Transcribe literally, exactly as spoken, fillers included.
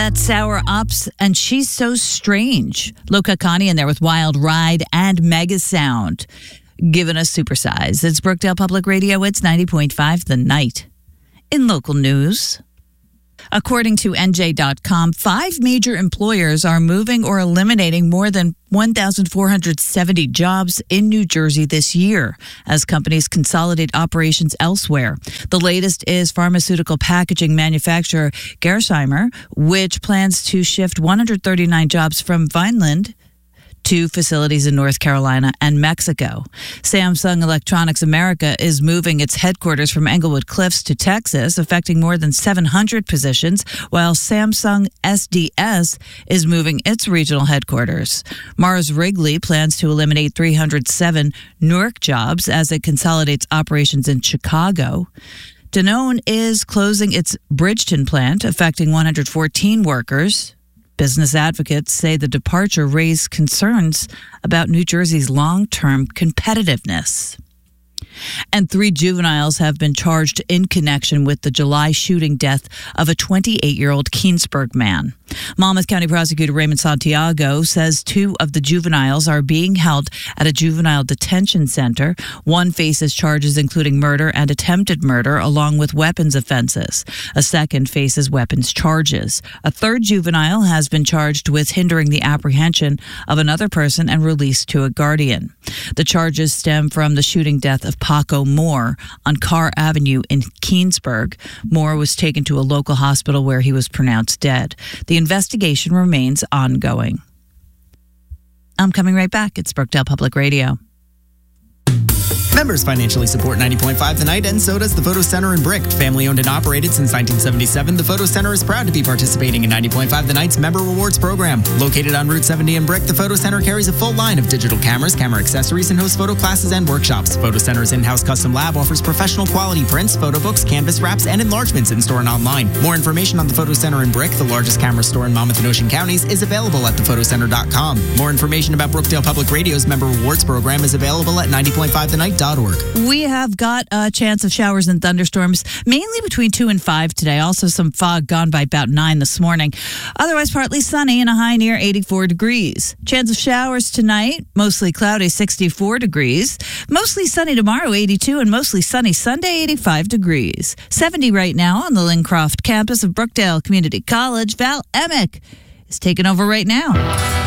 That's Sour Ops, and She's So Strange. Loka Connie in there with Wild Ride and Mega Sound, giving us supersize. It's Brookdale Public Radio. It's ninety point five The Night. In local news, according to N J dot com, five major employers are moving or eliminating more than one thousand four hundred seventy jobs in New Jersey this year as companies consolidate operations elsewhere. The latest is pharmaceutical packaging manufacturer Gerresheimer, which plans to shift one hundred thirty-nine jobs from Vineland to facilities in North Carolina and Mexico. Samsung Electronics America is moving its headquarters from Englewood Cliffs to Texas, affecting more than seven hundred positions, while Samsung S D S is moving its regional headquarters. Mars Wrigley plans to eliminate three hundred seven Newark jobs as it consolidates operations in Chicago. Danone is closing its Bridgeton plant, affecting one hundred fourteen workers. Business advocates say the departure raised concerns about New Jersey's long-term competitiveness. And three juveniles have been charged in connection with the July shooting death of a twenty-eight-year-old Keensburg man. Monmouth County Prosecutor Raymond Santiago says two of the juveniles are being held at a juvenile detention center. One faces charges including murder and attempted murder, along with weapons offenses. A second faces weapons charges. A third juvenile has been charged with hindering the apprehension of another person and released to a guardian. The charges stem from the shooting death of Paco Moore on Carr Avenue in Keensburg. Moore was taken to a local hospital where he was pronounced dead. The investigation remains ongoing. I'm coming right back. It's Brookdale Public Radio. Members financially support ninety point five The Night, and so does the Photo Center in Brick. Family owned and operated since nineteen seventy-seven, the Photo Center is proud to be participating in ninety point five The Night's Member Rewards program. Located on Route seventy in Brick, the Photo Center carries a full line of digital cameras, camera accessories, and hosts photo classes and workshops. Photo Center's in-house custom lab offers professional quality prints, photo books, canvas wraps, and enlargements in-store and online. More information on the Photo Center in Brick, the largest camera store in Monmouth and Ocean counties, is available at the photo center dot com. More information about Brookdale Public Radio's Member Rewards program is available at ninety point five the night dot org. We have got a chance of showers and thunderstorms, mainly between two and five today. Also some fog gone by about nine this morning. Otherwise, partly sunny and a high near eighty-four degrees. Chance of showers tonight, mostly cloudy, sixty-four degrees. Mostly sunny tomorrow, eighty-two, and mostly sunny Sunday, eighty-five degrees. seventy right now on the Lincroft campus of Brookdale Community College. Val Emick is taking over right now.